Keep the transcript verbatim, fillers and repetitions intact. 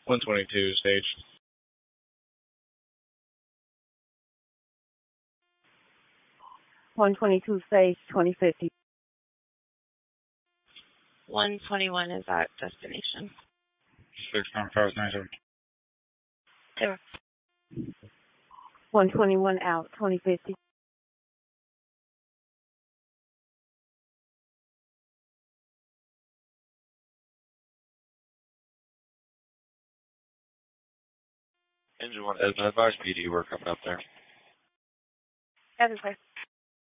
one twenty-two stage. one twenty-two stage, twenty fifty. one twenty-one is at destination. six nine five nine seven. Zero. one twenty-one out, twenty fifty. Engine one, advise P D, we're coming up there. Everywhere.